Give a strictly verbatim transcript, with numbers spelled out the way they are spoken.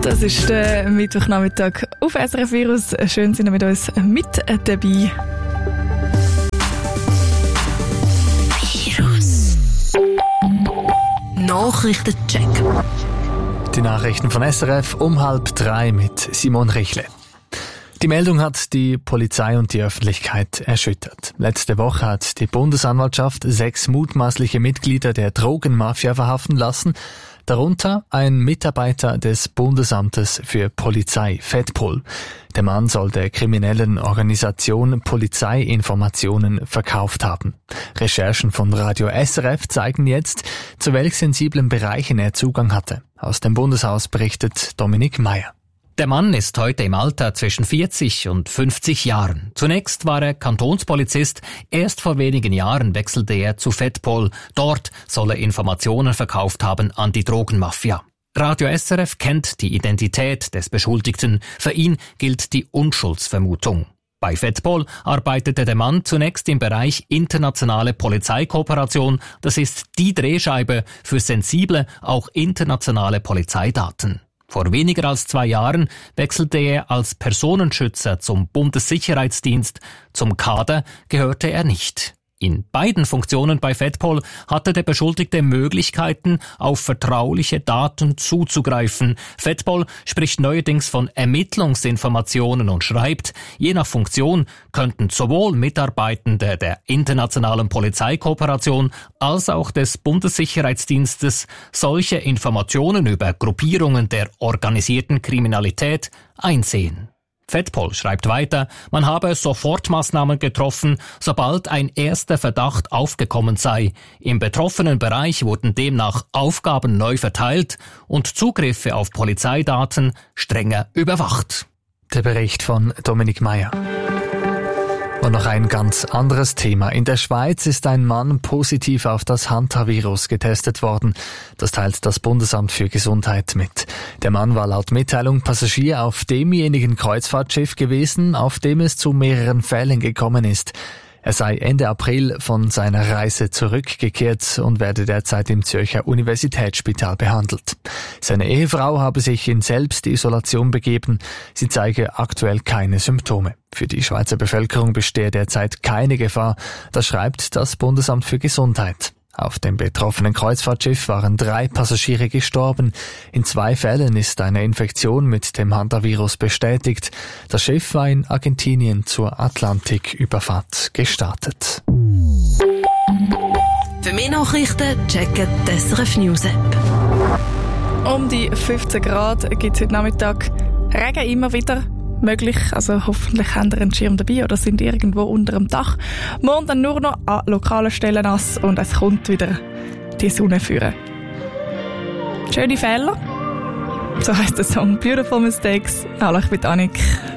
Das ist der Mittwochnachmittag auf S R F Virus. Schön, sind ihr mit uns mit dabei. Virus. Nachrichtencheck. Die Nachrichten von S R F um halb drei mit Simon Richle. Die Meldung hat die Polizei und die Öffentlichkeit erschüttert. Letzte Woche hat die Bundesanwaltschaft sechs mutmaßliche Mitglieder der Drogenmafia verhaften lassen, darunter ein Mitarbeiter des Bundesamtes für Polizei, Fedpol. Der Mann soll der kriminellen Organisation Polizeiinformationen verkauft haben. Recherchen von Radio S R F zeigen jetzt, zu welch sensiblen Bereichen er Zugang hatte. Aus dem Bundeshaus berichtet Dominik Meyer. Der Mann ist heute im Alter zwischen vierzig und fünfzig Jahren. Zunächst war er Kantonspolizist, erst vor wenigen Jahren wechselte er zu Fedpol. Dort soll er Informationen verkauft haben an die Drogenmafia. Radio S R F kennt die Identität des Beschuldigten. Für ihn gilt die Unschuldsvermutung. Bei Fedpol arbeitete der Mann zunächst im Bereich internationale Polizeikooperation. Das ist die Drehscheibe für sensible, auch internationale Polizeidaten. Vor weniger als zwei Jahren wechselte er als Personenschützer zum Bundessicherheitsdienst. Zum Kader gehörte er nicht. In beiden Funktionen bei Fedpol hatte der Beschuldigte Möglichkeiten, auf vertrauliche Daten zuzugreifen. Fedpol spricht neuerdings von Ermittlungsinformationen und schreibt, je nach Funktion könnten sowohl Mitarbeitende der internationalen Polizeikooperation als auch des Bundessicherheitsdienstes solche Informationen über Gruppierungen der organisierten Kriminalität einsehen. Fedpol schreibt weiter, man habe Sofortmaßnahmen getroffen, sobald ein erster Verdacht aufgekommen sei. Im betroffenen Bereich wurden demnach Aufgaben neu verteilt und Zugriffe auf Polizeidaten strenger überwacht. Der Bericht von Dominik Meyer. Und noch ein ganz anderes Thema. In der Schweiz ist ein Mann positiv auf das Hantavirus getestet worden. Das teilt das Bundesamt für Gesundheit mit. Der Mann war laut Mitteilung Passagier auf demjenigen Kreuzfahrtschiff gewesen, auf dem es zu mehreren Fällen gekommen ist. Er sei Ende April von seiner Reise zurückgekehrt und werde derzeit im Zürcher Universitätsspital behandelt. Seine Ehefrau habe sich in Selbstisolation begeben. Sie zeige aktuell keine Symptome. Für die Schweizer Bevölkerung bestehe derzeit keine Gefahr. Das schreibt das Bundesamt für Gesundheit. Auf dem betroffenen Kreuzfahrtschiff waren drei Passagiere gestorben. In zwei Fällen ist eine Infektion mit dem Hantavirus bestätigt. Das Schiff war in Argentinien zur Atlantiküberfahrt gestartet. Für mehr Nachrichten checken die S R F News App. Um die fünfzehn Grad gibt es heute Nachmittag Regen immer wieder möglich. Also hoffentlich haben ihr einen Schirm dabei oder sind irgendwo unter dem Dach. Morgen dann nur noch an lokalen Stellen nass und es kommt wieder die Sonne führen. Schöne Fehler. So heisst der Song Beautiful Mistakes. Alle, ich bin Annik.